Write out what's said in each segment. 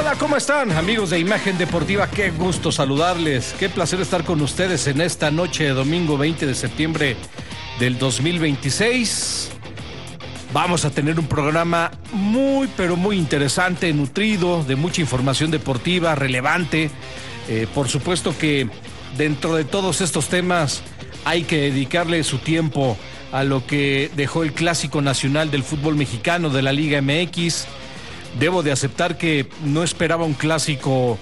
Hola, ¿cómo están, amigos de Imagen Deportiva? Qué gusto saludarles, qué placer estar con ustedes en esta noche de domingo 20 de septiembre del 2026. Vamos a tener un programa muy, pero muy interesante, nutrido, de mucha información deportiva, relevante. Por supuesto que dentro de todos estos temas hay que dedicarle su tiempo a lo que dejó el Clásico Nacional del fútbol mexicano de la Liga MX. Debo de aceptar que no esperaba un clásico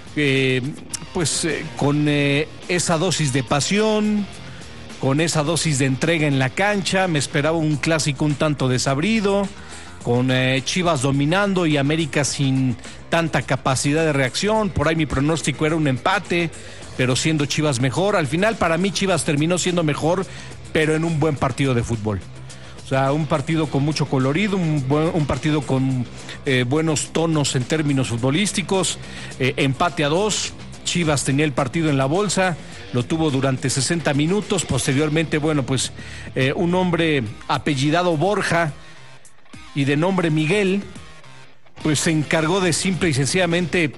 con esa dosis de pasión, con esa dosis de entrega en la cancha. Me esperaba un clásico un tanto desabrido, con Chivas dominando y América sin tanta capacidad de reacción. Por ahí mi pronóstico era un empate, pero siendo Chivas mejor. Al final, para mí, Chivas terminó siendo mejor, pero en un buen partido de fútbol. O sea, un partido con mucho colorido, un partido con buenos tonos en términos futbolísticos. Empate a 2. Chivas tenía el partido en la bolsa, lo tuvo durante 60 minutos. Posteriormente, un hombre apellidado Borja y de nombre Miguel, pues se encargó de simple y sencillamente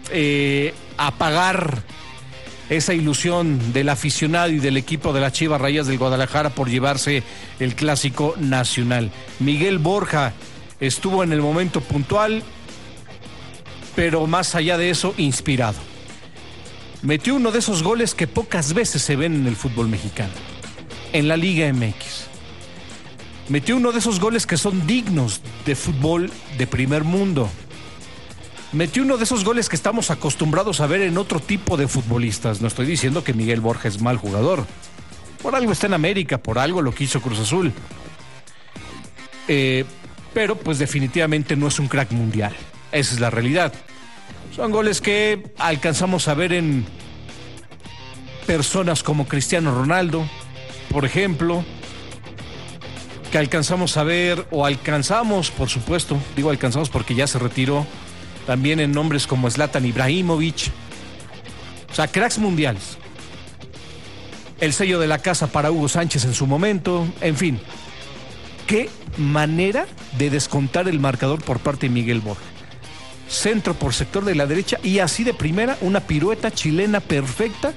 apagar esa ilusión del aficionado y del equipo de las Chivas Rayadas del Guadalajara por llevarse el Clásico Nacional. Miguel Borja estuvo en el momento puntual, pero más allá de eso, inspirado. Metió uno de esos goles que pocas veces se ven en el fútbol mexicano, en la Liga MX. Metió uno de esos goles que son dignos de fútbol de primer mundo. Metió uno de esos goles que estamos acostumbrados a ver en otro tipo de futbolistas. No estoy diciendo que Miguel Borja es mal jugador. Por algo está en América, por algo lo quiso Cruz Azul. Pero pues definitivamente no es un crack mundial. Esa es la realidad. Son goles que alcanzamos a ver en personas como Cristiano Ronaldo, por ejemplo, que alcanzamos a ver, o alcanzamos, por supuesto, digo alcanzamos porque ya se retiró, también en nombres como Zlatan Ibrahimovic. O sea, cracks mundiales. El sello de la casa para Hugo Sánchez en su momento. En fin, qué manera de descontar el marcador por parte de Miguel Borja. Centro por sector de la derecha y así de primera, una pirueta chilena perfecta.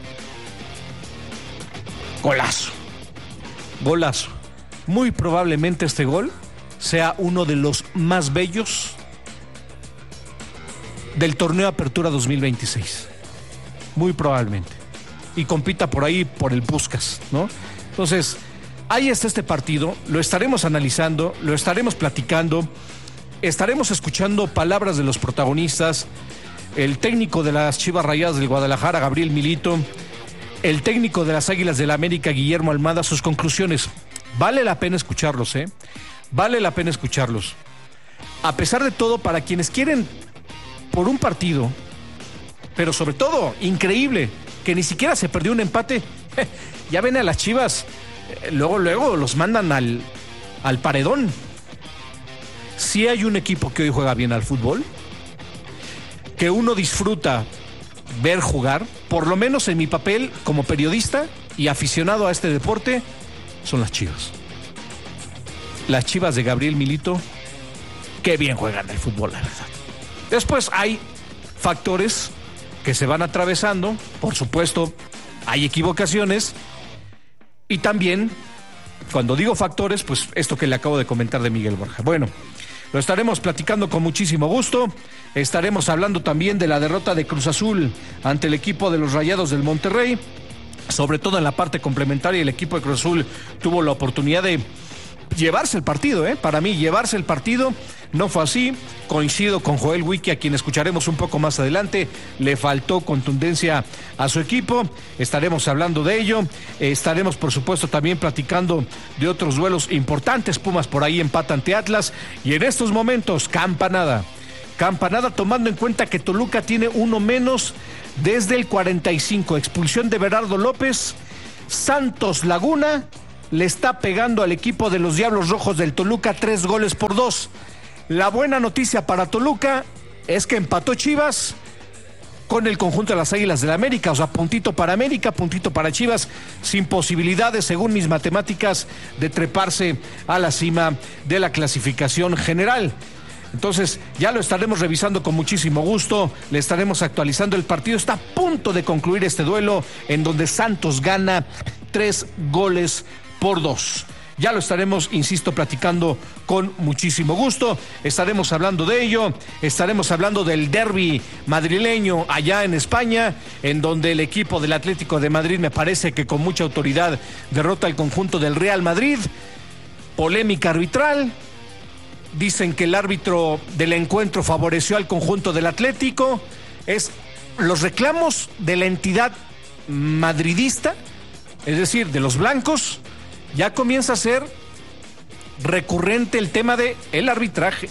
Golazo. Golazo. Muy probablemente este gol sea uno de los más bellos del torneo Apertura 2026. Muy probablemente. Y compita por ahí por el Puskás, ¿no? Entonces, ahí está este partido. Lo estaremos analizando, lo estaremos platicando. Estaremos escuchando palabras de los protagonistas. El técnico de las Chivas Rayadas del Guadalajara, Gabriel Milito. El técnico de las Águilas del la América, Guillermo Almada, sus conclusiones. Vale la pena escucharlos, ¿eh? Vale la pena escucharlos. A pesar de todo, para quienes quieren por un partido, pero sobre todo, increíble, que ni siquiera se perdió un empate, ya ven a las Chivas, luego los mandan al paredón. Si hay un equipo que hoy juega bien al fútbol, que uno disfruta ver jugar, por lo menos en mi papel como periodista y aficionado a este deporte, son las Chivas. Las Chivas de Gabriel Milito, qué bien juegan el fútbol, la verdad. Después hay factores que se van atravesando, por supuesto, hay equivocaciones, y también, cuando digo factores, pues esto que le acabo de comentar de Miguel Borja. Bueno, lo estaremos platicando con muchísimo gusto. Estaremos hablando también de la derrota de Cruz Azul ante el equipo de los Rayados del Monterrey. Sobre todo en la parte complementaria, el equipo de Cruz Azul tuvo la oportunidad de llevarse el partido, Para mí, llevarse el partido no fue así. Coincido con Joel Wiki, a quien escucharemos un poco más adelante. Le faltó contundencia a su equipo. Estaremos hablando de ello. Estaremos, por supuesto, también platicando de otros duelos importantes. Pumas por ahí empata ante Atlas. Y en estos momentos, campanada, tomando en cuenta que Toluca tiene uno menos desde el 45. Expulsión de Berardo López. Santos Laguna le está pegando al equipo de los Diablos Rojos del Toluca 3-2. La buena noticia para Toluca es que empató Chivas con el conjunto de las Águilas del la América, o sea, puntito para América, puntito para Chivas, sin posibilidades, según mis matemáticas, de treparse a la cima de la clasificación general. Entonces, ya lo estaremos revisando con muchísimo gusto, le estaremos actualizando. El partido está a punto de concluir este duelo en donde Santos gana 3-2. Ya lo estaremos, insisto, platicando con muchísimo gusto. Estaremos hablando de ello. Estaremos hablando del derbi madrileño allá en España, en donde el equipo del Atlético de Madrid me parece que con mucha autoridad derrota al conjunto del Real Madrid. Polémica arbitral. Dicen que el árbitro del encuentro favoreció al conjunto del Atlético. Es los reclamos de la entidad madridista, es decir, de los blancos. Ya comienza a ser recurrente el tema de el arbitraje.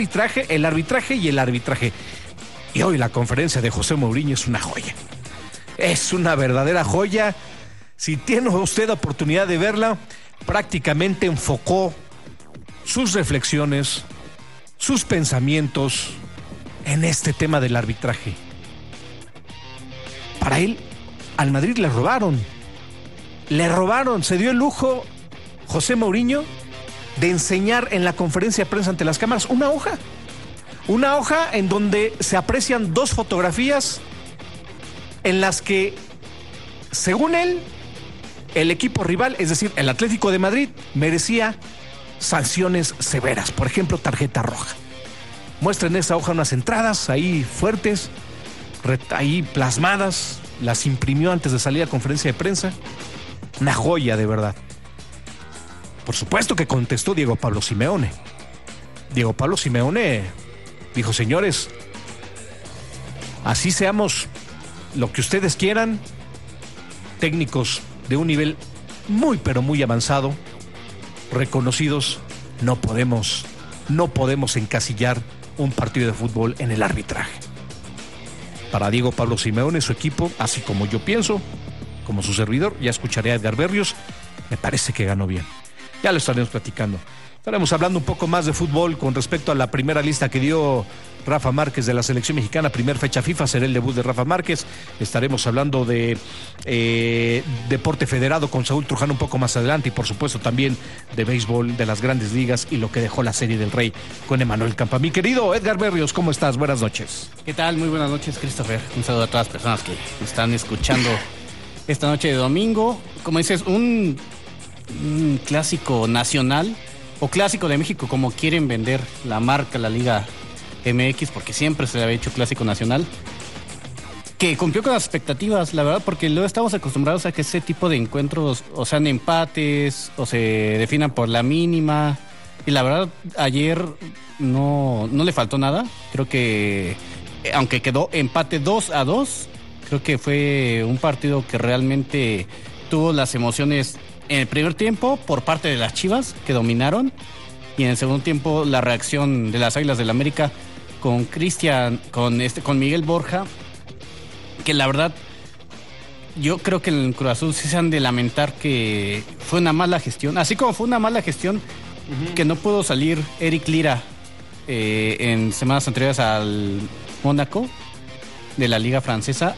Y hoy la conferencia de José Mourinho es una joya. Es una verdadera joya. Si tiene usted oportunidad de verla, prácticamente enfocó sus reflexiones, sus pensamientos en este tema del arbitraje. Para él, al Madrid le robaron, se dio el lujo José Mourinho de enseñar en la conferencia de prensa ante las cámaras una hoja en donde se aprecian dos fotografías en las que, según él, el equipo rival, es decir, el Atlético de Madrid, merecía sanciones severas, por ejemplo, tarjeta roja. Muestra en esa hoja unas entradas ahí fuertes, ahí plasmadas, las imprimió antes de salir a conferencia de prensa. Una joya, de verdad. Por supuesto que contestó Diego Pablo Simeone. Diego Pablo Simeone dijo: señores, así seamos lo que ustedes quieran, técnicos de un nivel muy pero muy avanzado, reconocidos, no podemos encasillar un partido de fútbol en el arbitraje. Para Diego Pablo Simeone, su equipo, así como yo pienso, como su servidor, ya escucharé a Edgar Berrios, me parece que ganó bien. Ya lo estaremos platicando. Estaremos hablando un poco más de fútbol con respecto a la primera lista que dio Rafa Márquez de la selección mexicana, primer fecha FIFA, será el debut de Rafa Márquez. Estaremos hablando de deporte federado con Saúl Trujano un poco más adelante, y por supuesto también de béisbol, de las grandes ligas y lo que dejó la Serie del Rey con Emanuel Campa. Mi querido Edgar Berrios, ¿cómo estás? Buenas noches. ¿Qué tal? Muy buenas noches, Christopher. Un saludo a todas las personas que están escuchando esta noche de domingo. Como dices, un clásico nacional o clásico de México, como quieren vender la marca, la Liga MX, porque siempre se había hecho clásico nacional, que cumplió con las expectativas, la verdad, porque luego estamos acostumbrados a que ese tipo de encuentros o sean empates o se definan por la mínima, y la verdad ayer no le faltó nada. Creo que aunque quedó empate 2-2, creo que fue un partido que realmente tuvo las emociones en el primer tiempo por parte de las Chivas, que dominaron, y en el segundo tiempo la reacción de las Águilas del América con con Miguel Borja, que la verdad yo creo que en Cruz Azul sí se han de lamentar que fue una mala gestión, así como fue una mala gestión que no pudo salir Eric Lira en semanas anteriores al Mónaco de la Liga Francesa,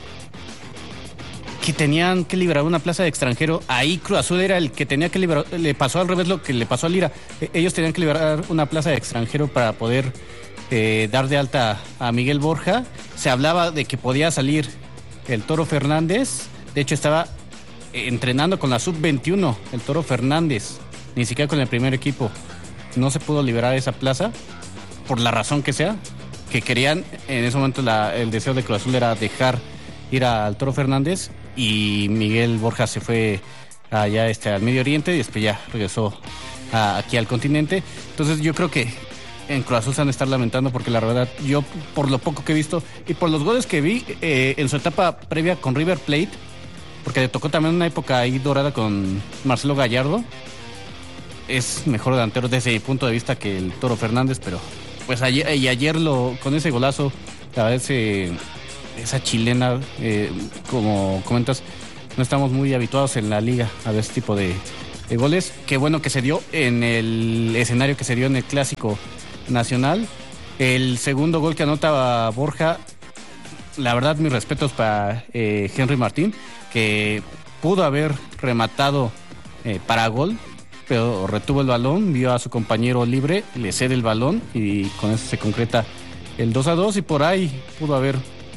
que tenían que liberar una plaza de extranjero. Ahí Cruz Azul era el que tenía que liberar, le pasó al revés lo que le pasó a Lira. Ellos tenían que liberar una plaza de extranjero para poder dar de alta a Miguel Borja. Se hablaba de que podía salir el Toro Fernández. De hecho, estaba entrenando con la Sub-21, el Toro Fernández, ni siquiera con el primer equipo. No se pudo liberar esa plaza, por la razón que sea, que querían, en ese momento el deseo de Cruz Azul era dejar ir al Toro Fernández, y Miguel Borja se fue allá al Medio Oriente y después ya regresó aquí al continente. Entonces yo creo que en Cruz Azul se van a estar lamentando, porque la verdad, yo por lo poco que he visto y por los goles que vi en su etapa previa con River Plate, porque le tocó también una época ahí dorada con Marcelo Gallardo, es mejor delantero desde mi punto de vista que el Toro Fernández. Pero pues ayer con ese golazo, la verdad, esa chilena, como comentas, no estamos muy habituados en la liga a ver este tipo de goles. Qué bueno que se dio en el escenario que se dio en el Clásico Nacional. El segundo gol que anota Borja, la verdad, mis respetos para Henry Martín, que pudo haber rematado para gol, pero retuvo el balón, vio a su compañero libre, le cede el balón y con eso se concreta el 2-2 y por ahí pudo haber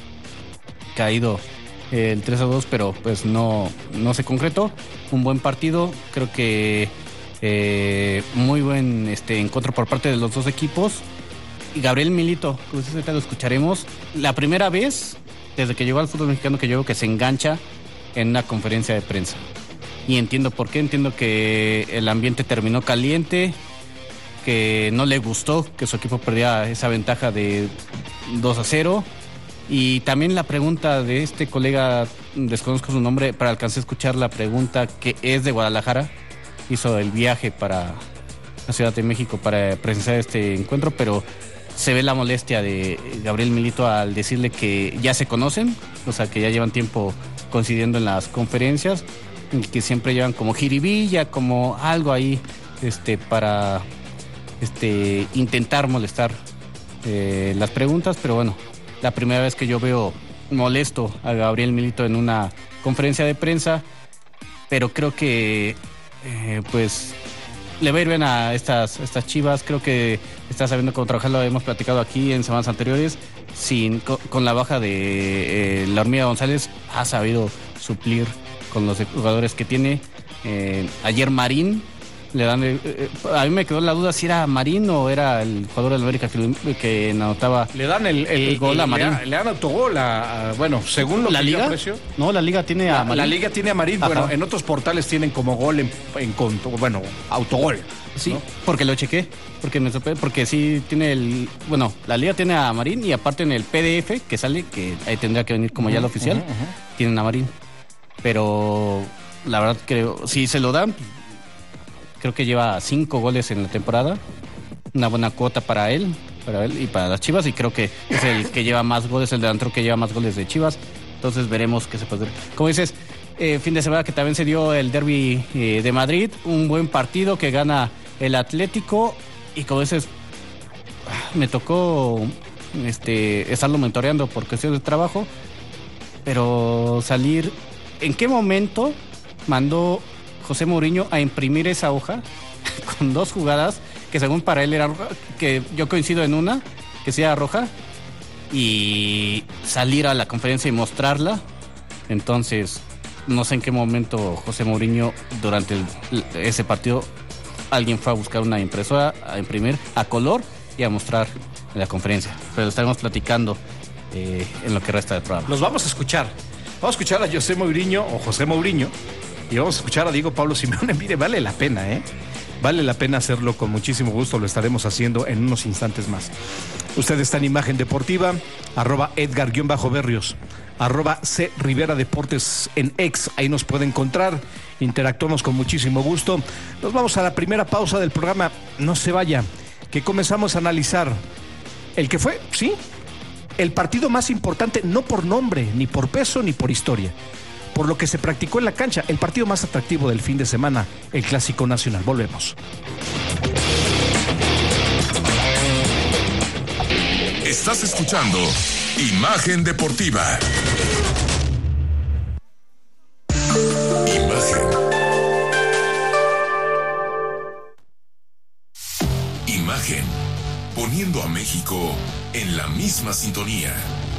caído el 3-2, pero pues no se concretó. Un buen partido, creo que muy buen encuentro por parte de los dos equipos. Y Gabriel Milito, pues ahorita lo escucharemos, la primera vez desde que llegó al fútbol mexicano que yo veo que se engancha en una conferencia de prensa. Y entiendo por qué, entiendo que el ambiente terminó caliente, que no le gustó que su equipo perdiera esa ventaja de 2-0. Y también la pregunta de este colega, desconozco su nombre, pero alcancé a escuchar la pregunta, que es de Guadalajara, hizo el viaje para la Ciudad de México para presenciar este encuentro, pero se ve la molestia de Gabriel Milito al decirle que ya se conocen, o sea que ya llevan tiempo coincidiendo en las conferencias, que siempre llevan como jiribilla, como algo ahí para intentar molestar las preguntas, pero bueno, la primera vez que yo veo molesto a Gabriel Milito en una conferencia de prensa, pero creo que pues le va a ir bien a estas Chivas. Creo que está sabiendo cómo trabajar, lo hemos platicado aquí en semanas anteriores. Con la baja de la Hormiga González ha sabido suplir con los jugadores que tiene. Ayer Marín le dan a mí me quedó la duda si era Marín o era el jugador del América que anotaba. Le dan el gol a Marín. Le dan autogol bueno, según lo ¿La que liga? yo aprecio. No, la liga tiene a Marín. La liga tiene a Marín. Bueno, en otros portales tienen como gol autogol. Sí, ¿no? Porque lo chequé, porque me sorprende, porque sí tiene la liga tiene a Marín y aparte en el PDF que sale, que ahí tendría que venir como ya el oficial, tienen a Marín. Pero la verdad creo, si se lo dan, creo que lleva 5 goles en la temporada, una buena cuota para él y para las Chivas, y creo que es el que lleva más goles, el delantero que lleva más goles de Chivas. Entonces veremos qué se puede hacer. Como dices, fin de semana que también se dio el derbi de Madrid, un buen partido que gana el Atlético, y como dices, me tocó estarlo monitoreando por cuestiones de trabajo, pero salir, ¿en qué momento mandó José Mourinho a imprimir esa hoja con 2 jugadas que según para él era roja, que yo coincido en una, que sea roja, y salir a la conferencia y mostrarla? Entonces, no sé en qué momento José Mourinho durante ese partido alguien fue a buscar una impresora, a imprimir a color y a mostrar en la conferencia. Pero estaremos platicando en lo que resta del programa. Los vamos a escuchar. Vamos a escuchar a José Mourinho o José Mourinho y vamos a escuchar a Diego Pablo Simeone. Mire, vale la pena, Vale la pena hacerlo con muchísimo gusto. Lo estaremos haciendo en unos instantes más. Usted está en Imagen Deportiva, @Edgar_Berrios, @C Rivera Deportes en X. Ahí nos puede encontrar. Interactuamos con muchísimo gusto. Nos vamos a la primera pausa del programa. No se vaya, que comenzamos a analizar el que fue, sí, el partido más importante, no por nombre, ni por peso, ni por historia, por lo que se practicó en la cancha, el partido más atractivo del fin de semana, el Clásico Nacional. Volvemos. Estás escuchando Imagen Deportiva. Imagen, poniendo a México en la misma sintonía.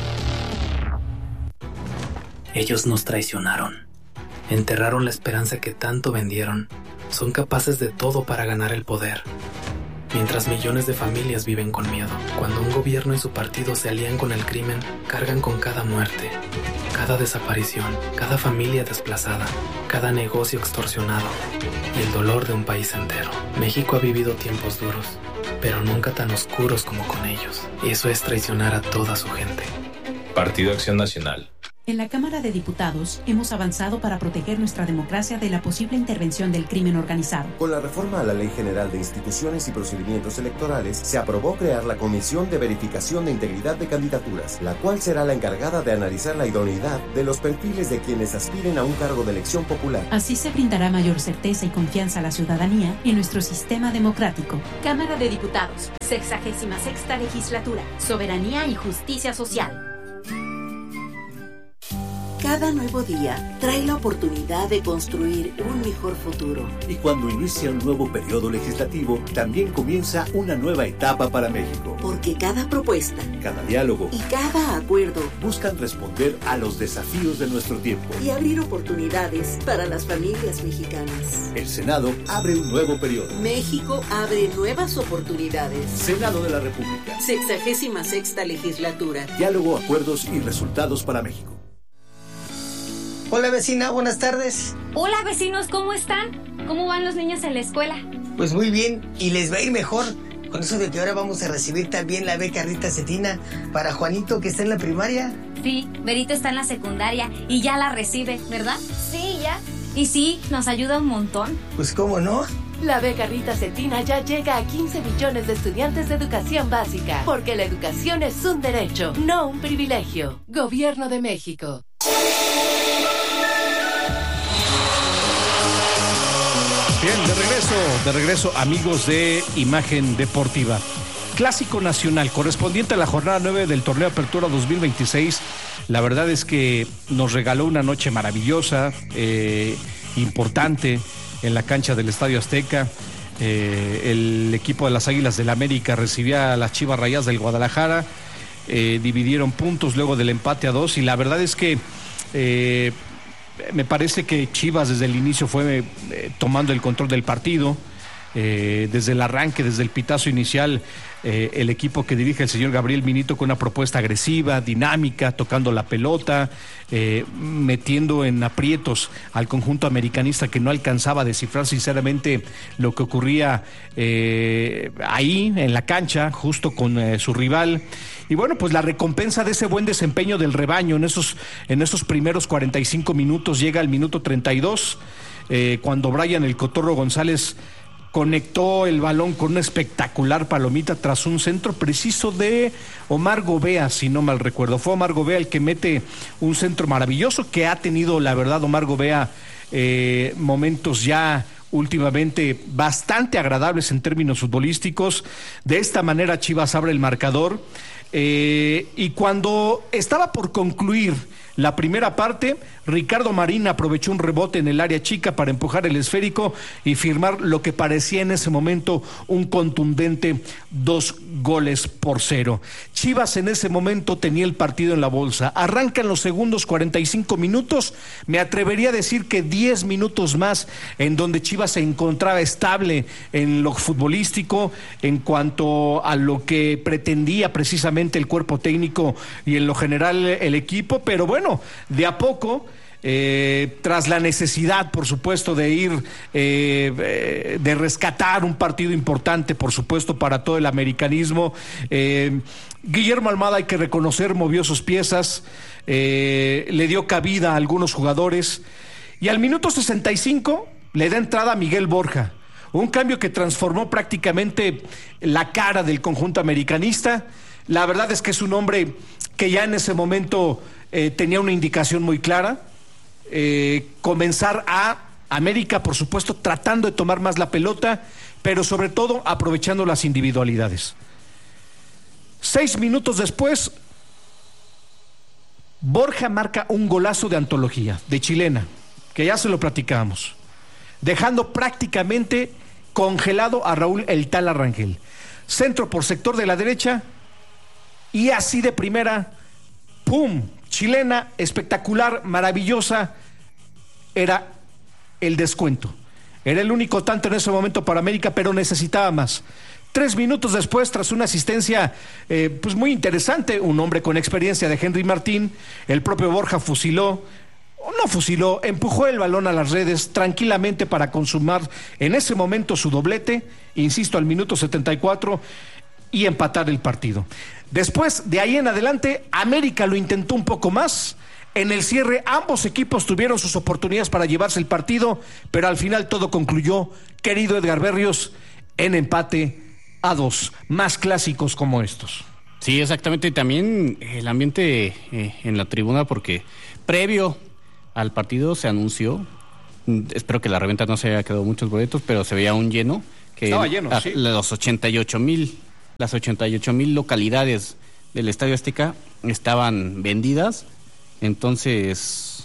Ellos nos traicionaron, enterraron la esperanza que tanto vendieron, son capaces de todo para ganar el poder. Mientras millones de familias viven con miedo, cuando un gobierno y su partido se alían con el crimen, cargan con cada muerte, cada desaparición, cada familia desplazada, cada negocio extorsionado y el dolor de un país entero. México ha vivido tiempos duros, pero nunca tan oscuros como con ellos. Eso es traicionar a toda su gente. Partido Acción Nacional. En la Cámara de Diputados hemos avanzado para proteger nuestra democracia de la posible intervención del crimen organizado. Con la reforma a la Ley General de Instituciones y Procedimientos Electorales, se aprobó crear la Comisión de Verificación de Integridad de Candidaturas, la cual será la encargada de analizar la idoneidad de los perfiles de quienes aspiren a un cargo de elección popular. Así se brindará mayor certeza y confianza a la ciudadanía en nuestro sistema democrático. Cámara de Diputados, 66ª Legislatura, Soberanía y Justicia Social. Cada nuevo día trae la oportunidad de construir un mejor futuro. Y cuando inicia un nuevo periodo legislativo, también comienza una nueva etapa para México. Porque cada propuesta, cada diálogo y cada acuerdo buscan responder a los desafíos de nuestro tiempo y abrir oportunidades para las familias mexicanas. El Senado abre un nuevo periodo. México abre nuevas oportunidades. Senado de la República. 66ª legislatura. Diálogo, acuerdos y resultados para México. Hola vecina, buenas tardes. Hola vecinos, ¿cómo están? ¿Cómo van los niños en la escuela? Pues muy bien, y les va a ir mejor con eso de que ahora vamos a recibir también la beca Rita Cetina para Juanito, que está en la primaria. Sí, Berito está en la secundaria y ya la recibe, ¿verdad? Sí, ya. Y sí, nos ayuda un montón. Pues cómo no. La beca Rita Cetina ya llega a 15 millones de estudiantes de educación básica, porque la educación es un derecho, no un privilegio. Gobierno de México. Bien, de regreso, amigos de Imagen Deportiva. Clásico nacional, correspondiente a la jornada 9 del Torneo Apertura 2026. La verdad es que nos regaló una noche maravillosa, importante, en la cancha del Estadio Azteca. El equipo de las Águilas del América recibía a las Chivas Rayadas del Guadalajara. Dividieron puntos luego del empate a 2, y la verdad es que me parece que Chivas desde el inicio fue tomando el control del partido. Desde el arranque, desde el pitazo inicial, el equipo que dirige el señor Gabriel Minito con una propuesta agresiva, dinámica, tocando la pelota, metiendo en aprietos al conjunto americanista, que no alcanzaba a descifrar sinceramente lo que ocurría ahí en la cancha, justo con su rival. Y bueno, pues la recompensa de ese buen desempeño del rebaño en esos primeros 45 minutos llega al minuto 32, cuando Brian el Cotorro González conectó el balón con una espectacular palomita tras un centro preciso de Omar Gobea, si no mal recuerdo. Fue Omar Gobea el que mete un centro maravilloso, que ha tenido, la verdad, Omar Gobea momentos ya últimamente bastante agradables en términos futbolísticos. De esta manera Chivas abre el marcador, y cuando estaba por concluir la primera parte, Ricardo Marín aprovechó un rebote en el área chica para empujar el esférico y firmar lo que parecía en ese momento un contundente 2-0. Chivas en ese momento tenía el partido en la bolsa. Arrancan los segundos 45 minutos, me atrevería a decir que 10 minutos más, en donde Chivas se encontraba estable en lo futbolístico, en cuanto a lo que pretendía precisamente el cuerpo técnico y en lo general el equipo, pero bueno, de a poco, tras la necesidad, por supuesto, de ir, de rescatar un partido importante, por supuesto, para todo el americanismo, Guillermo Almada, hay que reconocer, movió sus piezas, le dio cabida a algunos jugadores, y al minuto 65 le da entrada a Miguel Borja, un cambio que transformó prácticamente la cara del conjunto americanista. La verdad es que es un hombre que ya en ese momento tenía una indicación muy clara, comenzar a América, por supuesto, tratando de tomar más la pelota, pero sobre todo aprovechando las individualidades. 6 minutos después, Borja marca un golazo de antología, de chilena, que ya se lo platicábamos, dejando prácticamente congelado a Raúl El Tala Rangel. Centro por sector de la derecha, y así de primera, ¡pum!, chilena, espectacular, maravillosa. Era el descuento. Era el único tanto en ese momento para América, pero necesitaba más. 3 minutos después, tras una asistencia pues muy interesante, un hombre con experiencia de Henry Martín, el propio Borja empujó el balón a las redes tranquilamente para consumar en ese momento su doblete, insisto, al minuto 74, y empatar el partido. Después, de ahí en adelante, América lo intentó un poco más. En el cierre, ambos equipos tuvieron sus oportunidades para llevarse el partido, pero al final todo concluyó, querido Edgar Berrios, en empate a 2. Más clásicos como estos. Sí, exactamente. Y también el ambiente en la tribuna, porque previo al partido se anunció, espero que la reventa no se haya quedado muchos boletos, pero se veía un lleno. Que estaba lleno, sí. Las 88,000 localidades del Estadio Azteca estaban vendidas. Entonces,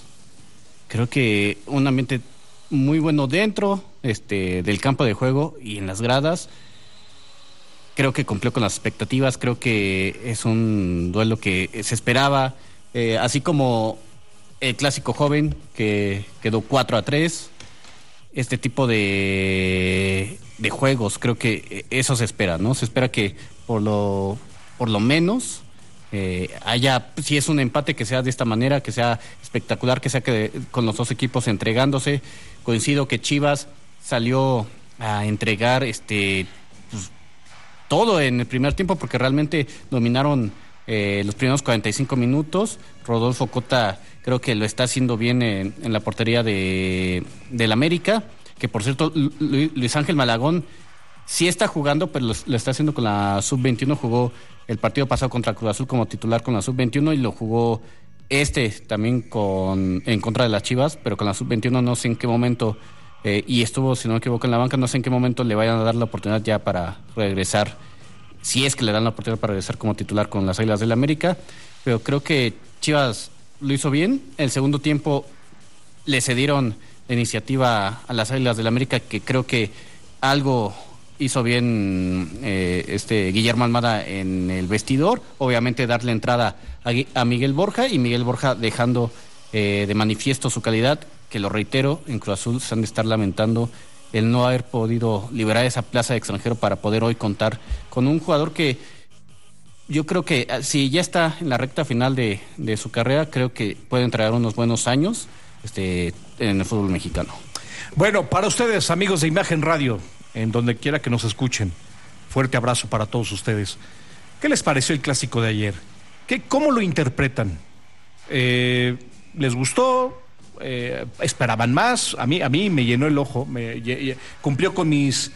Creo que un ambiente muy bueno dentro del campo de juego y en las gradas. Creo que cumplió con las expectativas, creo que es un duelo que se esperaba, así como el clásico joven que quedó 4-3, este tipo de juegos, creo que eso se espera, ¿no? Se espera que por lo menos haya, si es un empate, que sea de esta manera, que sea espectacular, que sea con los dos equipos entregándose. Coincido que Chivas salió a entregar todo en el primer tiempo, porque realmente dominaron los primeros 45 minutos. Rodolfo Cota creo que lo está haciendo bien en la portería del América, que por cierto Luis Ángel Malagón sí está jugando, pero lo está haciendo con la sub-21. Jugó el partido pasado contra Cruz Azul como titular con la sub-21 y lo jugó también en contra de las Chivas, pero con la sub-21 no sé en qué momento, y estuvo, si no me equivoco, en la banca. No sé en qué momento le vayan a dar la oportunidad ya para regresar, si es que le dan la oportunidad para regresar como titular con las Águilas del América. Pero creo que Chivas lo hizo bien. El segundo tiempo le cedieron la iniciativa a las Águilas del América, que creo que algo hizo bien Guillermo Almada en el vestidor. Obviamente darle entrada a Miguel Borja, y Miguel Borja dejando de manifiesto su calidad, que lo reitero, en Cruz Azul se han de estar lamentando el no haber podido liberar esa plaza de extranjero para poder hoy contar con un jugador que yo creo que si ya está en la recta final de su carrera, creo que puede entregar unos buenos años en el fútbol mexicano. Bueno, para ustedes, amigos de Imagen Radio, en donde quiera que nos escuchen, fuerte abrazo para todos ustedes. ¿Qué les pareció el clásico de ayer? ¿Cómo lo interpretan? ¿Les gustó? ¿Esperaban más? A mí me llenó el ojo. Cumplió con mis...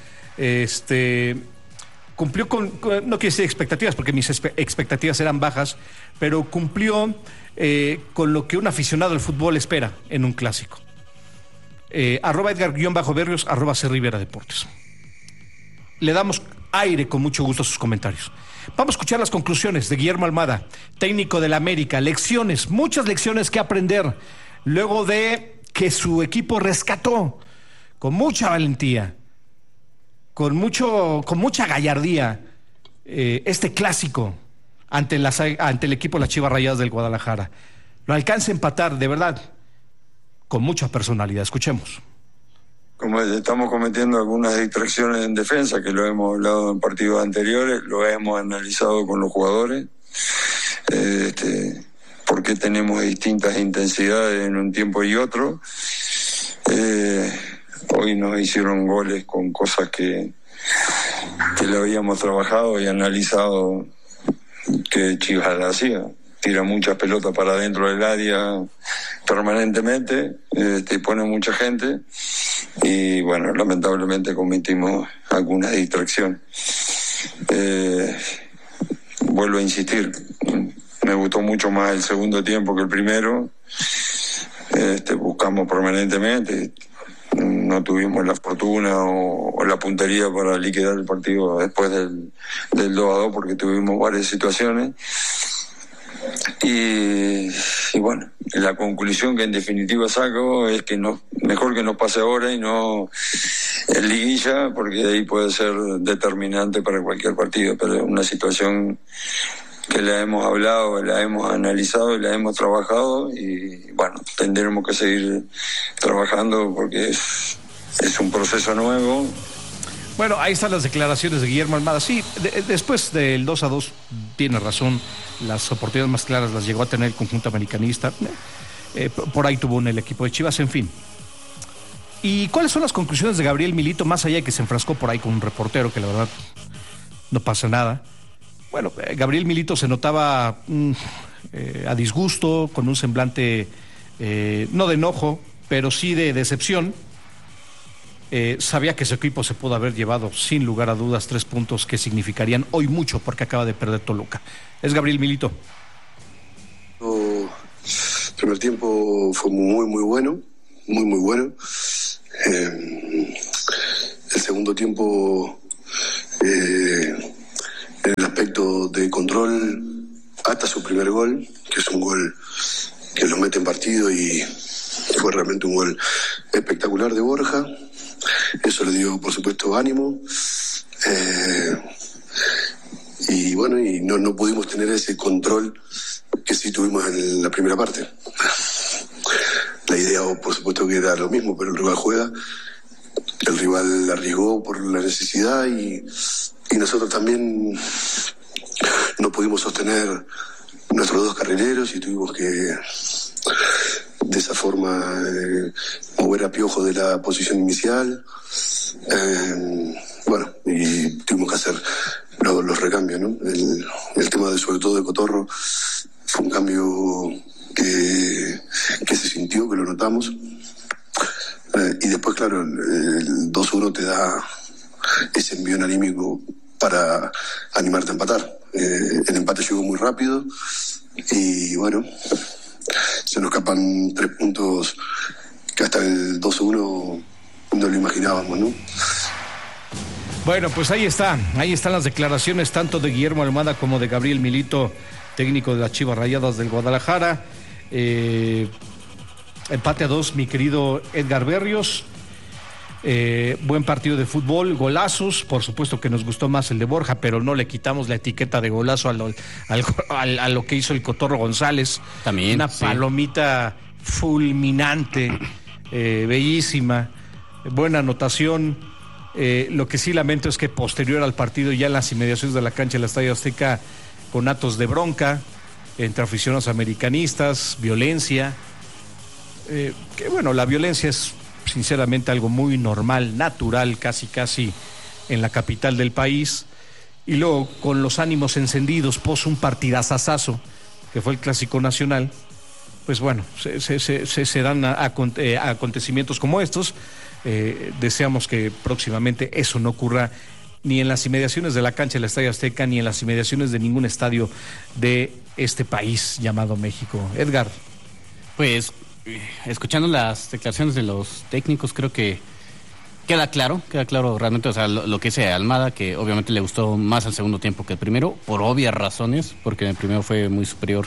cumplió con no quiero decir expectativas, porque mis expectativas eran bajas, pero cumplió con lo que un aficionado al fútbol espera en un clásico. @Edgar_Berrios, @CRivera Deportes. Le damos aire con mucho gusto a sus comentarios. Vamos a escuchar las conclusiones de Guillermo Almada, técnico del América. Lecciones, muchas lecciones que aprender luego de que su equipo rescató con mucha valentía, con mucha gallardía, este clásico ante el equipo de las Chivas Rayadas del Guadalajara. Lo alcanza a empatar, de verdad, con mucha personalidad. Escuchemos. Como estamos cometiendo algunas distracciones en defensa, que lo hemos hablado en partidos anteriores, lo hemos analizado con los jugadores, porque tenemos distintas intensidades en un tiempo y otro. Hoy nos hicieron goles con cosas que lo habíamos trabajado y analizado, que Chivas la hacía. Tira muchas pelotas para dentro del área permanentemente, pone mucha gente, y bueno, lamentablemente cometimos algunas distracciones. Vuelvo a insistir, me gustó mucho más el segundo tiempo que el primero. Buscamos permanentemente, no tuvimos la fortuna o la puntería para liquidar el partido después del 2-2, porque tuvimos varias situaciones. Y bueno, la conclusión que en definitiva saco es que mejor que nos pase ahora y no en liguilla, porque ahí puede ser determinante para cualquier partido. Pero es una situación que la hemos hablado, la hemos analizado y la hemos trabajado, y bueno, tendremos que seguir trabajando porque es un proceso nuevo. Bueno, ahí están las declaraciones de Guillermo Almada. Sí, después del 2-2, tiene razón, las oportunidades más claras las llegó a tener el conjunto americanista. Por ahí tuvo el equipo de Chivas, en fin. ¿Y cuáles son las conclusiones de Gabriel Milito, más allá de que se enfrascó por ahí con un reportero, que la verdad no pasa nada? Bueno, Gabriel Milito se notaba a disgusto, con un semblante no de enojo, pero sí de decepción. Sabía que su equipo se pudo haber llevado sin lugar a dudas 3 puntos que significarían hoy mucho, porque acaba de perder Toluca. Es Gabriel Milito. El primer tiempo fue muy bueno, muy bueno. El segundo tiempo, en el aspecto de control, hasta su primer gol, que es un gol que lo mete en partido y Fue realmente un gol espectacular de Borja. Eso le dio, por supuesto, ánimo. Y bueno, y no pudimos tener ese control que sí tuvimos en la primera parte. La idea, por supuesto, que era lo mismo, pero el rival juega. El rival arriesgó por la necesidad y nosotros también no pudimos sostener nuestros dos carrileros y tuvimos que de esa forma mover a Piojo de la posición inicial. Bueno, y tuvimos que hacer los recambios, ¿no? El tema sobre todo de Cotorro fue un cambio que se sintió, que lo notamos. Y después, claro, el 2-1 te da ese envión anímico para animarte a empatar. El empate llegó muy rápido y bueno, se nos escapan 3 puntos que hasta el 2-1 no lo imaginábamos, ¿no? Bueno, pues ahí están las declaraciones tanto de Guillermo Almada como de Gabriel Milito, técnico de las Chivas Rayadas del Guadalajara. Empate a 2, mi querido Edgar Berrios. Buen partido de fútbol, golazos, por supuesto que nos gustó más el de Borja, pero no le quitamos la etiqueta de golazo a lo que hizo el Cotorro González. También una palomita fulminante, bellísima, buena anotación. Lo que sí lamento es que posterior al partido, ya en las inmediaciones de la cancha del Estadio Azteca, con actos de bronca entre aficionados americanistas, violencia, que bueno, la violencia es sinceramente algo muy normal, natural, casi en la capital del país, y luego con los ánimos encendidos pos un partidazazazo que fue el Clásico Nacional, pues bueno, se dan acontecimientos como estos. Deseamos que próximamente eso no ocurra ni en las inmediaciones de la cancha del Estadio Azteca, ni en las inmediaciones de ningún estadio de este país llamado México. Edgar. Pues escuchando las declaraciones de los técnicos, creo que queda claro realmente, o sea, lo que dice Almada, que obviamente le gustó más al segundo tiempo que el primero, por obvias razones, porque en el primero fue muy superior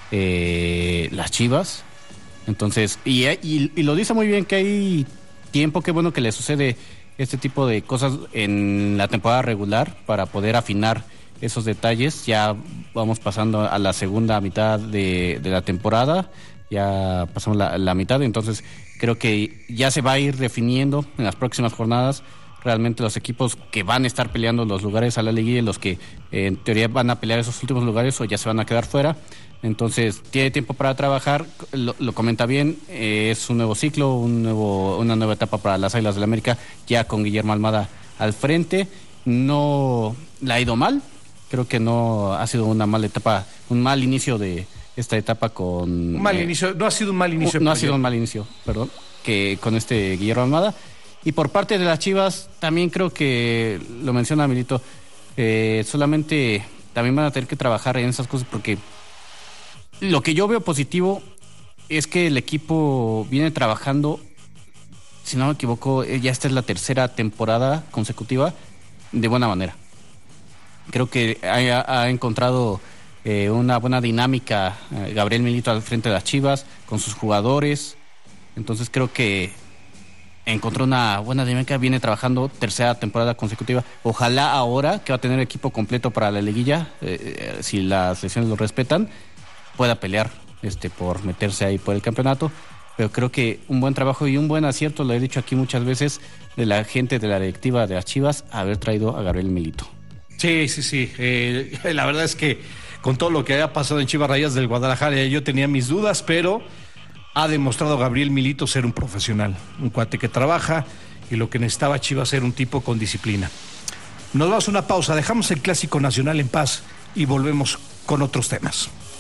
las Chivas. Entonces, y lo dice muy bien, que hay tiempo, qué bueno que le sucede este tipo de cosas en la temporada regular para poder afinar esos detalles. Ya vamos pasando a la segunda mitad de la temporada, ya pasamos la mitad, entonces creo que ya se va a ir definiendo en las próximas jornadas realmente los equipos que van a estar peleando los lugares a la liguilla y los que en teoría van a pelear esos últimos lugares o ya se van a quedar fuera. Entonces tiene tiempo para trabajar, lo comenta bien, es un nuevo ciclo, una nueva etapa para las Águilas del América, ya con Guillermo Almada al frente. No la ha ido mal, creo que no ha sido una mala etapa, un mal inicio de esta etapa con... no ha sido un mal inicio. No ha sido un mal inicio, perdón, que con Guillermo Almada. Y por parte de las Chivas, también creo que, lo menciona Milito, solamente también van a tener que trabajar en esas cosas, porque lo que yo veo positivo es que el equipo viene trabajando, si no me equivoco, ya esta es la tercera temporada consecutiva, de buena manera. Creo que ha encontrado una buena dinámica Gabriel Milito al frente de las Chivas, con sus jugadores. Entonces creo que encontró una buena dinámica, viene trabajando tercera temporada consecutiva. Ojalá ahora, que va a tener equipo completo para la liguilla, si las lesiones lo respetan, pueda pelear por meterse ahí por el campeonato. Pero creo que un buen trabajo y un buen acierto, lo he dicho aquí muchas veces, de la gente de la directiva de las Chivas, haber traído a Gabriel Milito. Sí. La verdad es que con todo lo que haya pasado en Chivas Rayadas del Guadalajara, yo tenía mis dudas, pero ha demostrado Gabriel Milito ser un profesional, un cuate que trabaja, y lo que necesitaba Chivas ser un tipo con disciplina. Nos vamos a una pausa, dejamos el Clásico Nacional en paz y volvemos con otros temas.